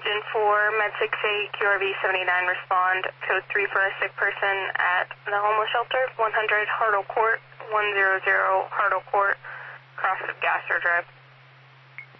Houston 4, Med 6-8, QRV 79, respond. Code 3 for a sick person at the homeless shelter, 100 Hartle Court, 100 Hartle Court, cross of Gasser Drive.